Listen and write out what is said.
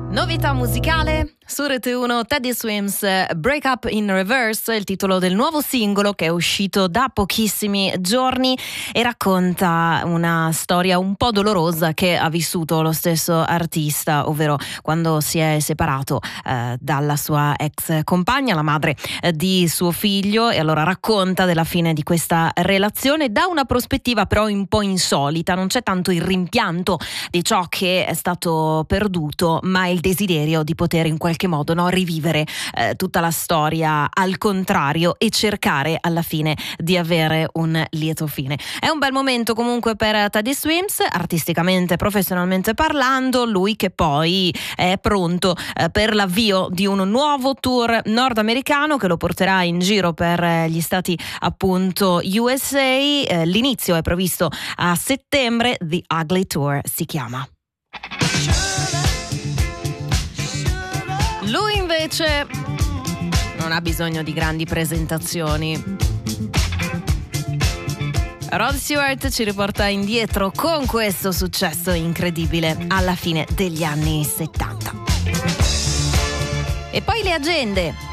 Novità musicale su Rete 1, Teddy Swims, Break Up in Reverse, il titolo del nuovo singolo che è uscito da pochissimi giorni e racconta una storia un po' dolorosa che ha vissuto lo stesso artista, ovvero quando si è separato dalla sua ex compagna, la madre di suo figlio, e allora racconta della fine di questa relazione da una prospettiva però un po' insolita. Non c'è tanto il rimpianto di ciò che è stato perduto, ma il desiderio di poter in qualche modo rivivere tutta la storia al contrario e cercare alla fine di avere un lieto fine. È un bel momento comunque per Teddy Swims, artisticamente, professionalmente parlando, lui che poi è pronto per l'avvio di un nuovo tour nordamericano che lo porterà in giro per gli stati appunto USA. L'inizio è previsto a settembre, The Ugly Tour si chiama. Lui invece non ha bisogno di grandi presentazioni. Rod Stewart ci riporta indietro con questo successo incredibile alla fine degli anni 70. E poi le agende.